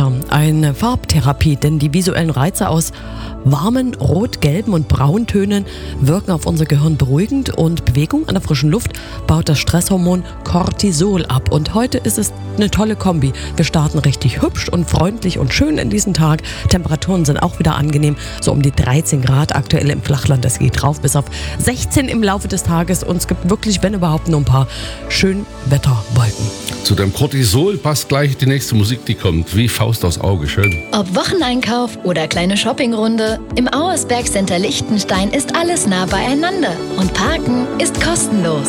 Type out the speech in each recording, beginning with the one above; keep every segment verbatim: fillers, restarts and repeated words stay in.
Wetter eine Farbtherapie, denn die visuellen Reize aus warmen, rot, gelben und Brauntönen wirken auf unser Gehirn beruhigend und Bewegung an der frischen Luft baut das Stresshormon Cortisol ab. Und heute ist es eine tolle Kombi. Wir starten richtig hübsch und freundlich und schön in diesen Tag. Temperaturen sind auch wieder angenehm, so um die dreizehn Grad aktuell im Flachland. Das geht drauf bis auf sechzehn im Laufe des Tages und es gibt wirklich, wenn überhaupt, nur ein paar Schönwetterwolken. Zu deinem Cortisol passt gleich die nächste Musik, die kommt. Wie Faust aufs Auge, schön. Ob Wocheneinkauf oder kleine Shoppingrunde, im Auersberg Center Liechtenstein ist alles nah beieinander und Parken ist kostenlos.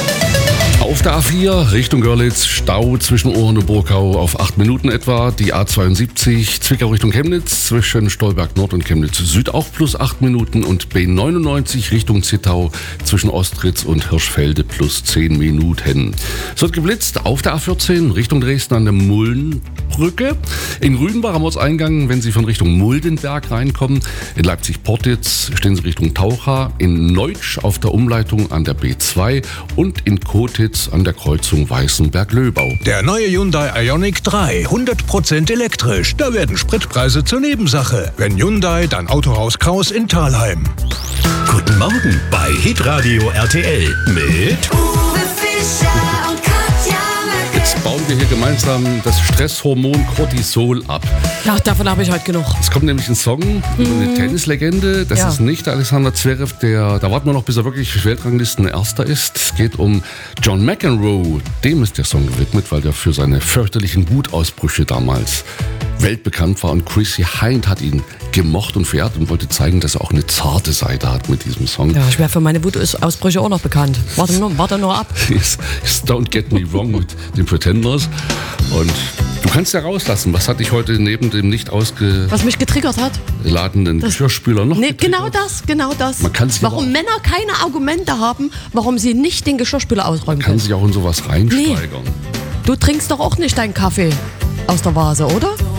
Auf der A vier Richtung Görlitz, Stau zwischen Ohren und Burgau auf acht Minuten etwa. Die A zweiundsiebzig Zwickau Richtung Chemnitz zwischen Stolberg Nord und Chemnitz Süd auch plus acht Minuten. Und B neunundneunzig Richtung Zittau zwischen Ostritz und Hirschfelde plus zehn Minuten. Es wird geblitzt auf der A vierzehn Richtung Dresden an der Muldenbrücke. In Rüdenbach am Ortseingang, wenn Sie von Richtung Muldenberg reinkommen. In Leipzig-Portitz stehen Sie Richtung Taucha. In Neutsch auf der Umleitung an der B zwei und in Kotitz an der Kreuzung Weißenberg-Löbau. Der neue Hyundai Ioniq drei, hundert Prozent elektrisch. Da werden Spritpreise zur Nebensache. Wenn Hyundai, dann Autohaus Kraus in Thalheim. Guten Morgen bei Hitradio R T L mit Uwe Fischer und Katja Möcke. Jetzt bauen wir hier gemeinsam das Stresshormon Cortisol ab. Ja, davon habe ich heute genug. Es kommt nämlich ein Song über eine Tennislegende. Das Ja. ist nicht der Alexander Zverev, der, da warten wir noch, bis er wirklich Weltranglisten-Erster ist. Es geht um John McEnroe. Dem ist der Song gewidmet, weil der für seine fürchterlichen Wutausbrüche damals weltbekannt war. Und Chrissy Hind hat ihn gemocht und verehrt und wollte zeigen, dass er auch eine zarte Seite hat mit diesem Song. Ja, ich wäre für meine Wutausbrüche auch noch bekannt. Warte nur, warte nur ab. Yes, Don't Get Me Wrong mit den Pretenders. Und du kannst ja rauslassen, was hat dich heute neben dem nicht Was mich getriggert hat? ausgeladenen Geschirrspüler noch Nee, getriggert? genau das, genau das. Man kann sich warum aber- Männer keine Argumente haben, warum sie nicht den Geschirrspüler ausräumen Kann können. sich auch in sowas reinsteigern. Du trinkst doch auch nicht deinen Kaffee aus der Vase, oder?